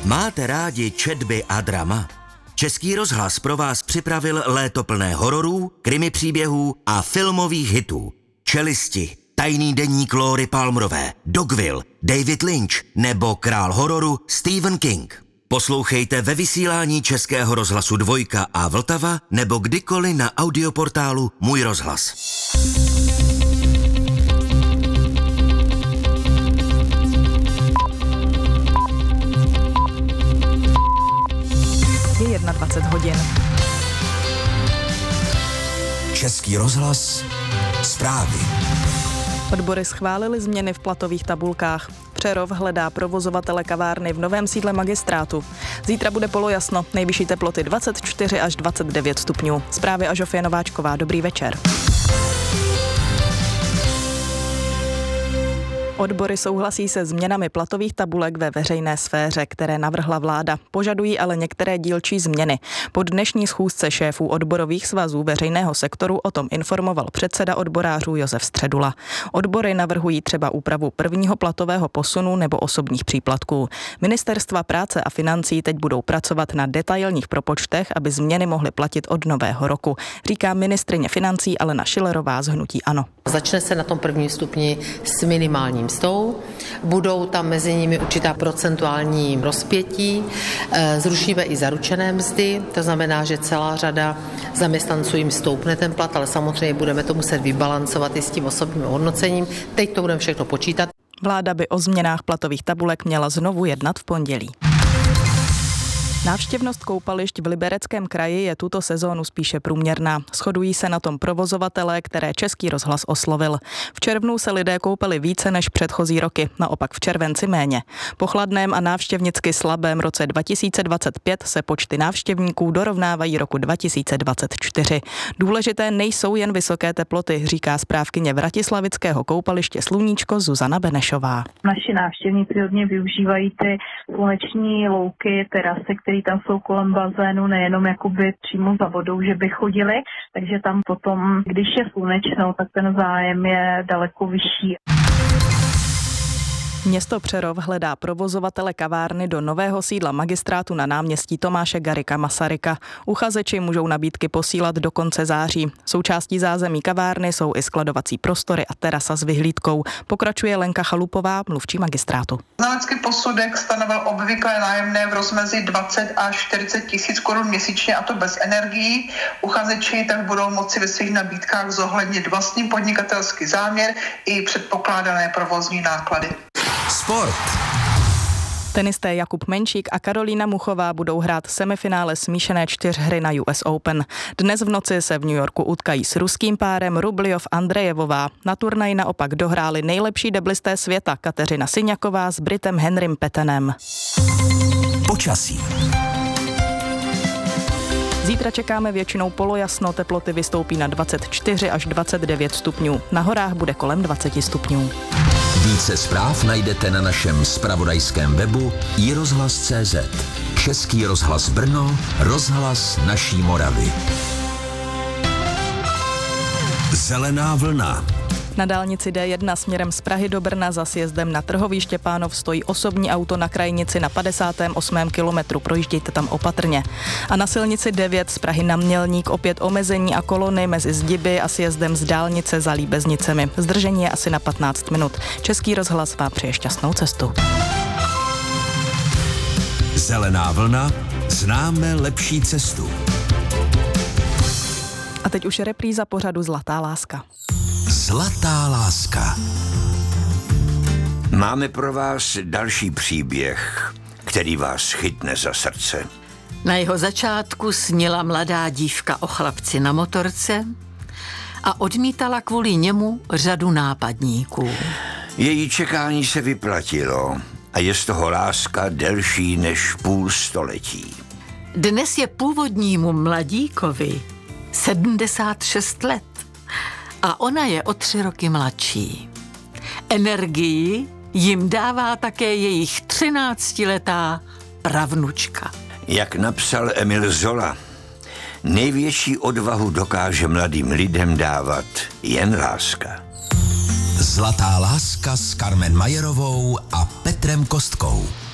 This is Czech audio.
Máte rádi četby a drama? Český rozhlas pro vás připravil léto plné hororů, krimi příběhů a filmových hitů. Čelisti, Tajný deník Lóry Palmerové, Dogville, David Lynch nebo král hororu Stephen King. Poslouchejte ve vysílání Českého rozhlasu Dvojka a Vltava nebo kdykoliv na audioportálu Můj rozhlas. Je 21 hodin. Český rozhlas, zprávy. Odbory schválily změny v platových tabulkách. Přerov hledá provozovatele kavárny v novém sídle magistrátu. Zítra bude polojasno, nejvyšší teploty 24 až 29 stupňů. Zprávy a Žofie Nováčková, dobrý večer. Odbory souhlasí se změnami platových tabulek ve veřejné sféře, které navrhla vláda. Požadují ale některé dílčí změny. Po dnešní schůzce šéfů odborových svazů veřejného sektoru o tom informoval předseda odborářů Josef Středula. Odbory navrhují třeba úpravu prvního platového posunu nebo osobních příplatků. Ministerstva práce a financí teď budou pracovat na detailních propočtech, aby změny mohly platit od nového roku, říká ministryně financí Alena Schillerová z hnutí ANO. Začne se na tom prvním stupni s minimálním mzdou, budou tam mezi nimi určitá procentuální rozpětí, zrušíme i zaručené mzdy, to znamená, že celá řada zaměstnanců jim stoupne ten plat, ale samozřejmě budeme to muset vybalancovat i s tím osobním hodnocením. Teď to budeme všechno počítat. Vláda by o změnách platových tabulek měla znovu jednat v pondělí. Návštěvnost koupališť v Libereckém kraji je tuto sezónu spíše průměrná. Shodují se na tom provozovatelé, které Český rozhlas oslovil. V červnu se lidé koupali více než předchozí roky, naopak v červenci méně. Po chladném a návštěvnicky slabém roce 2025 se počty návštěvníků dorovnávají roku 2024. Důležité nejsou jen vysoké teploty, říká správkyně vratislavického koupaliště Sluníčko Zuzana Benešová. Naši návštěvníci hodně využívají ty sluneční louky, terasy, které tam jsou kolem bazénu, nejenom jakoby přímo za vodou, že by chodili, takže tam potom, když je slunečno, tak ten zájem je daleko vyšší. Město Přerov hledá provozovatele kavárny do nového sídla magistrátu na náměstí Tomáše Garrigua Masaryka. Uchazeči můžou nabídky posílat do konce září. Součástí zázemí kavárny jsou i skladovací prostory a terasa s vyhlídkou. Pokračuje Lenka Chalupová, mluvčí magistrátu. Znalecký posudek stanovil obvyklé nájemné v rozmezí 20 až 40 tisíc korun měsíčně, a to bez energií. Uchazeči tak budou moci ve svých nabídkách zohlednit vlastní podnikatelský záměr i předpokládané provozní náklady. Sport. Tenisté Jakub Menšík a Karolína Muchová budou hrát semifinále smíšené čtyřhry na US Open. Dnes v noci se v New Yorku utkají s ruským párem Rubljov Andrejevová. Na turnaji naopak dohráli nejlepší deblisté světa Kateřina Syňaková s Britem Henrym Petenem. Počasí. Zítra čekáme většinou polojasno, teploty vystoupí na 24 až 29 stupňů. Na horách bude kolem 20 stupňů. Více zpráv najdete na našem zpravodajském webu iRozhlas.cz. Český rozhlas Brno, rozhlas naší Moravy. Zelená vlna. Na dálnici D1 směrem z Prahy do Brna za sjezdem na Trhový Štěpánov stojí osobní auto na krajnici na 58. kilometru. Projíždějte tam opatrně. A na silnici 9 z Prahy na Mělník opět omezení a kolony mezi Zdiby a sjezdem z dálnice za Líbeznicemi. Zdržení je asi na 15 minut. Český rozhlas vám přeje šťastnou cestu. Zelená vlna. Známe lepší cestu. A teď už je repríza pořadu Zlatá láska. Zlatá láska. Máme pro vás další příběh, který vás chytne za srdce. Na jeho začátku snila mladá dívka o chlapci na motorce a odmítala kvůli němu řadu nápadníků. Její čekání se vyplatilo a je z toho láska delší než půl století. Dnes je původnímu mladíkovi 76 let a ona je o 3 roky mladší. Energii jim dává také jejich 13letá pravnučka. Jak napsal Emil Zola, největší odvahu dokáže mladým lidem dávat jen láska. Zlatá láska s Carmen Majerovou a Petrem Kostkou.